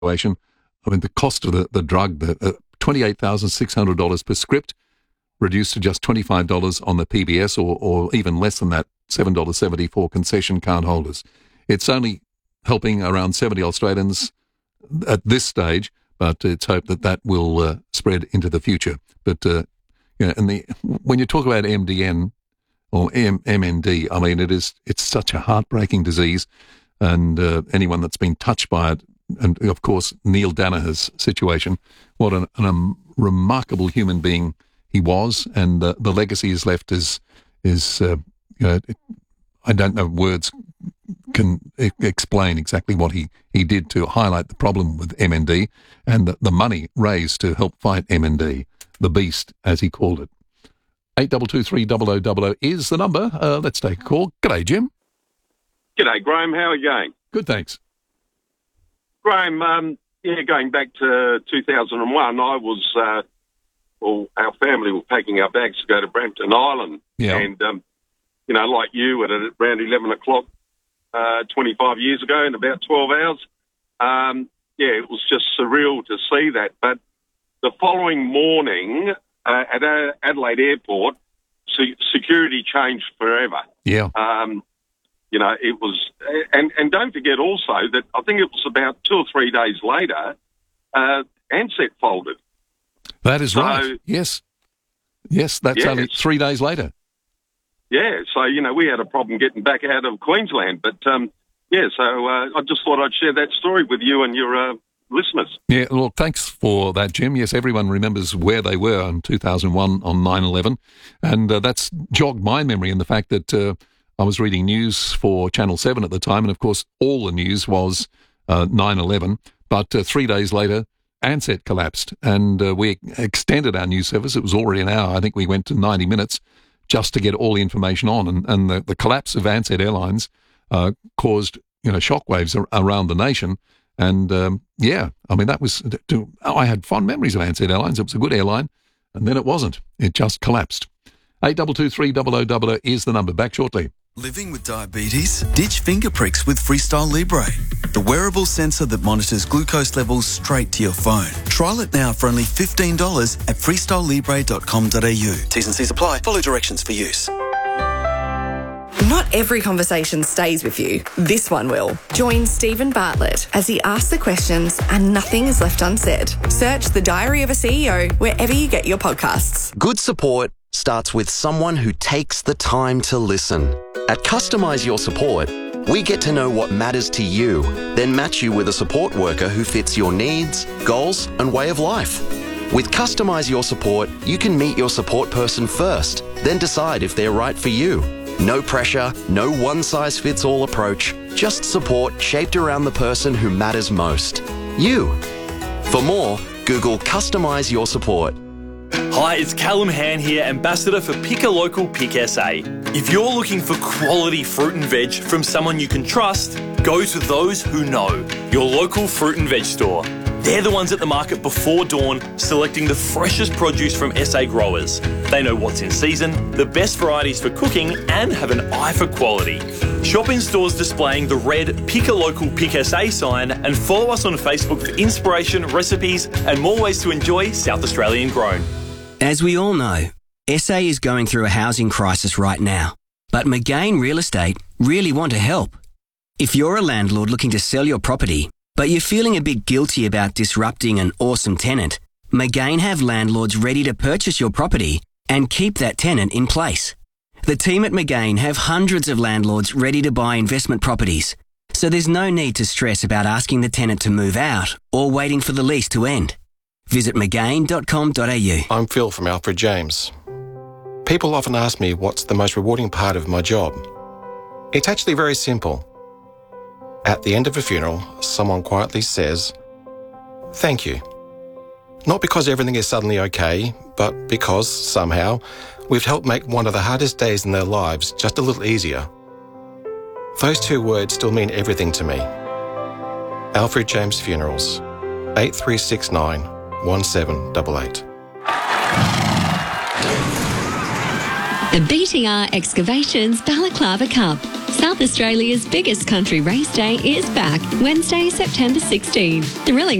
situation. I mean, the cost of the drug, the $28,600 per script, reduced to just $25 on the PBS, or even less than that, $7.70 for concession card holders. It's only helping around 70 Australians at this stage, but it's hoped that will spread into the future. But when you talk about MDN or MND, I mean, it's such a heartbreaking disease, and anyone that's been touched by it, and of course Neil Danaher's situation, what a remarkable human being he was, and the legacy he's left is I don't know words can explain exactly what he did to highlight the problem with MND and the money raised to help fight MND, the beast, as he called it. 8223 is the number. Let's take a call. G'day, Jim. G'day, Graham. How are you going? Good, thanks. Graham, going back to 2001, I was, our family were packing our bags to go to Brampton Island. Yeah. And, like you, at around 11 o'clock 25 years ago in about 12 hours, it was just surreal to see that. But the following morning at Adelaide Airport, security changed forever. Yeah. It was, and don't forget also that I think it was about 2 or 3 days later, Ansett folded. That is right. Yes, that's only 3 days later. Yeah, so, we had a problem getting back out of Queensland. But, I just thought I'd share that story with you and your listeners. Yeah, well, thanks for that, Jim. Yes, everyone remembers where they were in 2001 on 9/11, and that's jogged my memory in the fact that I was reading news for Channel 7 at the time, and of course all the news was 9/11, but 3 days later Ansett collapsed, and we extended our news service. It was already an hour. I think we went to 90 minutes just to get all the information on, and the collapse of Ansett Airlines caused shockwaves around the nation. And that was, I had fond memories of Ansett Airlines. It was a good airline, and then it wasn't. It just collapsed. 8223 is the number. Back shortly. Living with diabetes? Ditch finger pricks with Freestyle Libre, the wearable sensor that monitors glucose levels straight to your phone. Trial it now for only $15 at freestylelibre.com.au. T's and C's apply. Follow directions for use. Not every conversation stays with you. This one will. Join Stephen Bartlett as he asks the questions and nothing is left unsaid. Search The Diary of a CEO wherever you get your podcasts. Good support starts with someone who takes the time to listen. At Customise Your Support, we get to know what matters to you, then match you with a support worker who fits your needs, goals, and way of life. With Customise Your Support, you can meet your support person first, then decide if they're right for you. No pressure, no one-size-fits-all approach, just support shaped around the person who matters most. You. For more, Google Customise Your Support. Hi, it's Callum Han here, Ambassador for Pick a Local Pick SA. If you're looking for quality fruit and veg from someone you can trust, go to those who know, your local fruit and veg store. They're the ones at the market before dawn, selecting the freshest produce from SA growers. They know what's in season, the best varieties for cooking, and have an eye for quality. Shop in stores displaying the red Pick a Local Pick SA sign, and follow us on Facebook for inspiration, recipes, and more ways to enjoy South Australian grown. As we all know, SA is going through a housing crisis right now, but McGain Real Estate really want to help. If you're a landlord looking to sell your property, but you're feeling a bit guilty about disrupting an awesome tenant, McGain have landlords ready to purchase your property and keep that tenant in place. The team at McGain have hundreds of landlords ready to buy investment properties, so there's no need to stress about asking the tenant to move out or waiting for the lease to end. Visit McGain.com.au. I'm Phil from Alfred James. People often ask me what's the most rewarding part of my job. It's actually very simple. At the end of a funeral, someone quietly says, "Thank you." Not because everything is suddenly okay, but because, somehow, we've helped make one of the hardest days in their lives just a little easier. Those two words still mean everything to me. Alfred James Funerals, 8369 1788. The BTR Excavations Balaclava Cup. South Australia's biggest country race day is back, Wednesday, September 16. Thrilling